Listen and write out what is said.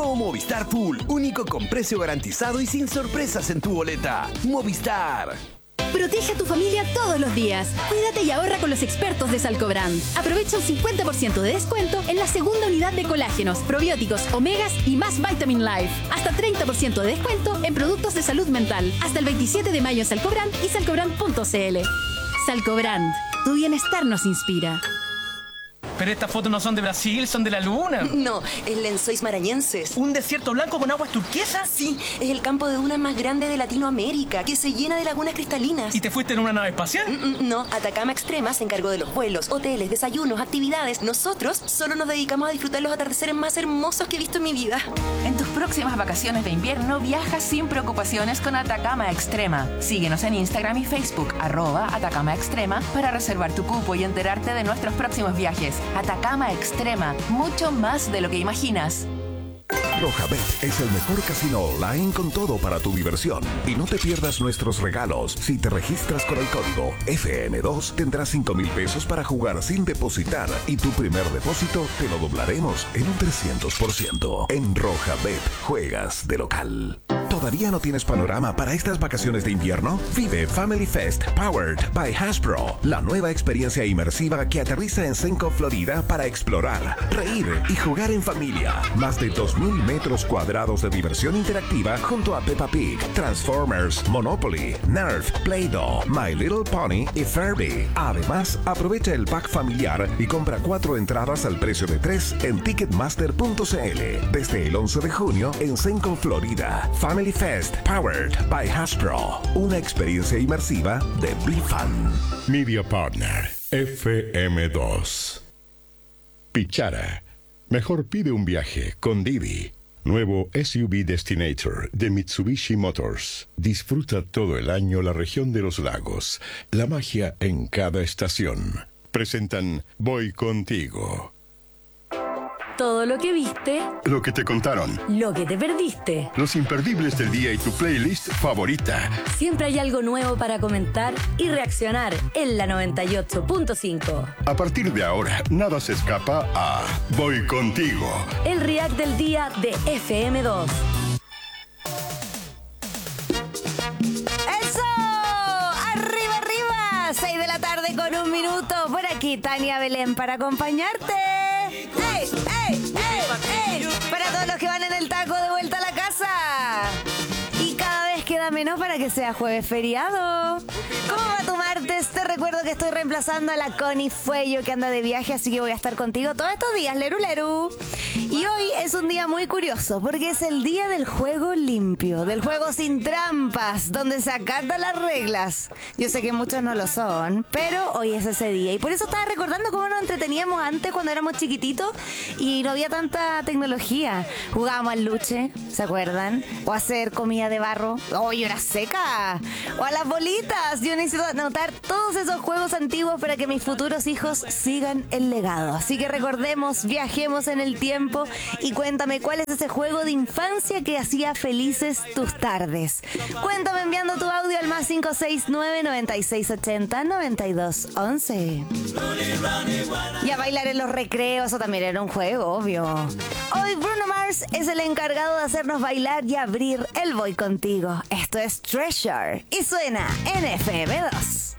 Nuevo Movistar Full, único con precio garantizado y sin sorpresas en tu boleta. Movistar. Protege a tu familia todos los días. Cuídate y ahorra con los expertos de Salcobrand. Aprovecha un 50% de descuento en la segunda unidad de colágenos, probióticos, omegas y más Vitamin Life. Hasta 30% de descuento en productos de salud mental. Hasta el 27 de mayo en Salcobrand y salcobrand.cl. Salcobrand, tu bienestar nos inspira. Pero estas fotos no son de Brasil, son de la luna. No, es Lençóis Maranhenses. ¿Un desierto blanco con aguas turquesas? Sí, es el campo de dunas más grande de Latinoamérica, que se llena de lagunas cristalinas. ¿Y te fuiste en una nave espacial? No, Atacama Extrema se encargó de los vuelos, hoteles, desayunos, actividades. Nosotros solo nos dedicamos a disfrutar los atardeceres más hermosos que he visto en mi vida. En tus próximas vacaciones de invierno, viaja sin preocupaciones con Atacama Extrema. Síguenos en Instagram y Facebook, @Atacama Extrema, para reservar tu cupo y enterarte de nuestros próximos viajes. Atacama Extrema, mucho más de lo que imaginas. Rojabet es el mejor casino online con todo para tu diversión. Y no te pierdas nuestros regalos. Si te registras con el código FN2, tendrás 5,000 pesos para jugar sin depositar. Y tu primer depósito te lo doblaremos en un 300%. En Rojabet, juegas de local. ¿Todavía no tienes panorama para estas vacaciones de invierno? Vive Family Fest Powered by Hasbro, la nueva experiencia inmersiva que aterriza en Senco, Florida, para explorar, reír y jugar en familia. Más de 2,000 metros cuadrados de diversión interactiva junto a Peppa Pig, Transformers, Monopoly, Nerf, Play-Doh, My Little Pony y Furby. Además, aprovecha el pack familiar y compra 4 entradas al precio de 3 en Ticketmaster.cl. Desde el 11 de junio en Senco, Florida. Family Fest Powered by Hasbro, una experiencia inmersiva de BeFun. Media Partner FM2. Pichara. Mejor pide un viaje con Didi. Nuevo SUV Destinator de Mitsubishi Motors. Disfruta todo el año la región de los lagos. La magia en cada estación. Presentan Voy Contigo. Todo lo que viste, Lo que te contaron. lo que te perdiste. Los imperdibles del día y tu playlist favorita. Siempre hay algo nuevo para comentar y reaccionar en la 98.5. A partir de ahora, nada se escapa a Voy Contigo. El react del día de FM2. ¡Eso! ¡Arriba, arriba! 6 de la tarde con 1 minuto. Por aquí, Tania Belén, para acompañarte. ¡Ey, ey, ey, ey! Para todos los que van en el taco de vuelta a la casa. Y cada vez queda menos para que sea jueves feriado. ¿Cómo va tu martes? Te recuerdo que estoy reemplazando a la Connie Fuello, que anda de viaje, así que voy a estar contigo todos estos días, Leru Leru. Y hoy es un día muy curioso, porque es el día del juego limpio, del juego sin trampas, donde se acatan las reglas. Yo sé que muchos no lo son, pero hoy es ese día. Y por eso estaba recordando cómo nos entreteníamos antes cuando éramos chiquititos y no había tanta tecnología. Jugábamos al luche, ¿se acuerdan? O a hacer comida de barro. ¡Oh, yo era seca! O a las bolitas. Yo necesito anotar todos esos juegos antiguos para que mis futuros hijos sigan el legado. Así que recordemos, viajemos en el tiempo y cuéntame cuál es ese juego de infancia que hacía felices tus tardes. Cuéntame enviando tu audio al más 569-9680-9211. Y a bailar en los recreos, eso también era un juego, obvio. Hoy Bruno Mars es el encargado de hacernos bailar y abrir el Voy Contigo. Esto es Treasure y suena en FM2.